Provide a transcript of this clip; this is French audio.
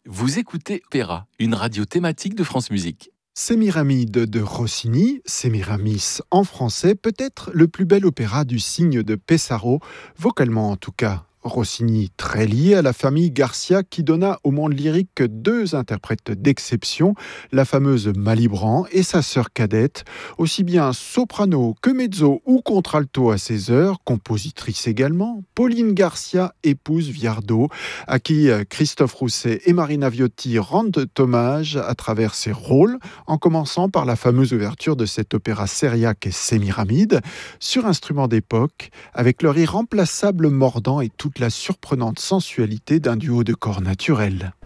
Vous écoutez Opéra, une radio thématique de France Musique. Sémiramide de Rossini, Sémiramis en français, peut être le plus bel opéra du cygne de Pesaro, vocalement en tout cas. Rossini, très lié à la famille Garcia, qui donna au monde lyrique deux interprètes d'exception, la fameuse Malibran et sa sœur cadette, aussi bien soprano que mezzo ou contralto à ses heures, compositrice également. Pauline Garcia épouse Viardot, à qui Christophe Rousset et Marina Viotti rendent hommage à travers ses rôles, en commençant par la fameuse ouverture de cet opéra syriaque et Sémiramide, sur instrument d'époque, avec leur irremplaçable mordant et toute la surprenante sensualité d'un duo de corps naturel.